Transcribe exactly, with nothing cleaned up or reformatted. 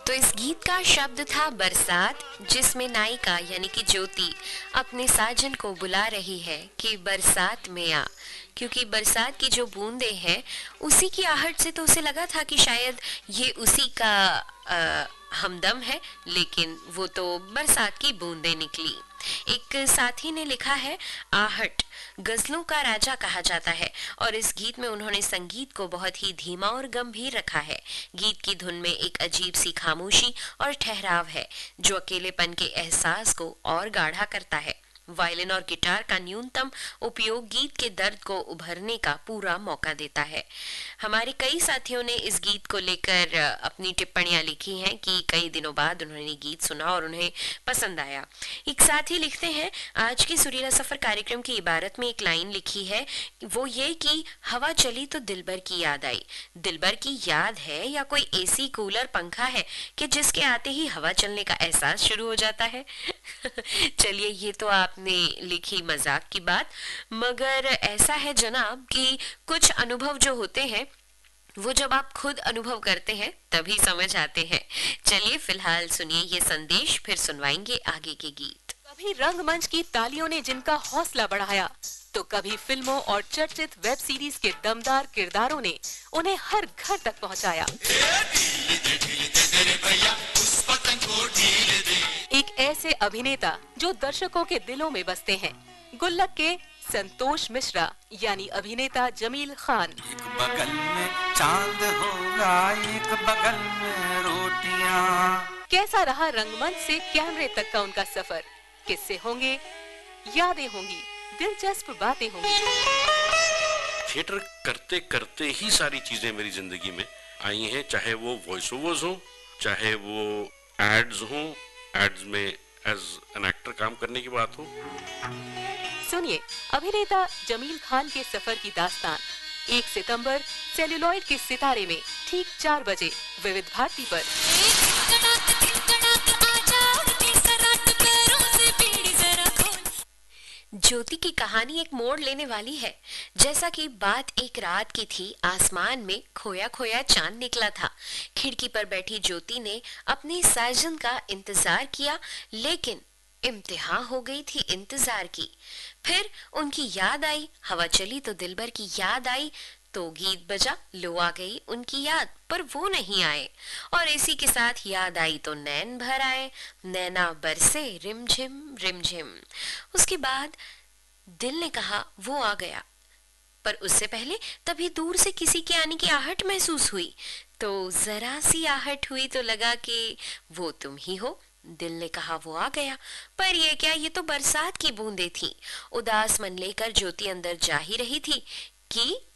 तो इस गीत का शब्द था बरसात, जिसमें नायिका यानी कि ज्योति अपने साजन को बुला रही है कि बरसात में आ, क्योंकि बरसात की जो बूंदे हैं उसी की आहट से तो उसे लगा था कि शायद ये उसी का आ, हमदम है, लेकिन वो तो बरसात की बूंदे निकली। एक साथी ने लिखा है, आहट गजलों का राजा कहा जाता है और इस गीत में उन्होंने संगीत को बहुत ही धीमा और गंभीर रखा है। गीत की धुन में एक अजीब सी खामोशी और ठहराव है जो अकेलेपन के एहसास को और गाढ़ा करता है। वायलिन और गिटार का न्यूनतम उपयोग गीत के दर्द को उभरने का पूरा मौका देता है। हमारे कई साथियों ने इस गीत को लेकर अपनी टिप्पणियां लिखी हैं कि कई दिनों बाद उन्होंने गीत सुना और उन्हें पसंद आया। एक साथी लिखते हैं, आज के सुरीला सफर कार्यक्रम की इबारत में एक लाइन लिखी है, वो ये कि हवा चली तो दिलबर की याद आई। दिलबर की याद है या कोई एसी कूलर पंखा है कि जिसके आते ही हवा चलने का एहसास शुरू हो जाता है। चलिए, ये तो आपने लिखी मजाक की बात, मगर ऐसा है जनाब कि कुछ अनुभव जो होते हैं वो जब आप खुद अनुभव करते हैं तभी समझ आते हैं। चलिए फिलहाल सुनिए ये संदेश, फिर सुनवाएंगे आगे के गीत। कभी रंगमंच की तालियों ने जिनका हौसला बढ़ाया, तो कभी फिल्मों और चर्चित वेब सीरीज के दमदार किरदारों ने उन्हें हर घर तक पहुंचाया। एक ऐसे अभिनेता जो दर्शकों के दिलों में बसते हैं, गुल्लक के संतोष मिश्रा यानी अभिनेता जमील खान। एक बगल में चांद होगा, एक बगल में रोटियां। कैसा रहा रंगमंच से कैमरे तक का उनका सफर? किस्से होंगे, यादें होंगी, दिलचस्प बातें होंगी। थिएटर करते करते ही सारी चीजें मेरी जिंदगी में आई हैं, चाहे वो वॉइस ओवर्स हो, चाहे वो एड्स हो, एड्स में एज एन एक्टर काम करने की बात हो। सुनिए अभिनेता जमील खान के सफर की दास्तान एक सितंबर सेल्यूलॉइड के सितारे में ठीक चार बजे विविध भारती पर। ज्योति की कहानी एक मोड़ लेने वाली है। जैसा कि बात एक रात की थी, आसमान में खोया खोया चांद निकला था। खिड़की पर बैठी ज्योति ने अपने साजन का इंतजार किया, लेकिन इम्तिहान हो गई थी इंतजार की। फिर उनकी याद आई, हवा चली तो दिलबर की याद आई, तो गीत बजा, लो आ गई उनकी याद, पर वो नहीं आए। और इसी के साथ याद आई तो नैन भर आए, नैना बरसे रिमझिम रिमझिम। उसके बाद दिल ने कहा वो आ गया, पर उससे पहले तभी दूर से किसी के आने की आहट महसूस हुई। तो जरा सी आहट हुई तो लगा कि वो तुम ही हो। दिल ने कहा वो आ गया, पर ये क्या, ये तो बरसात की बूंदें थी। उदास मन लेकर ज्योति अंदर जा ही रही थी कि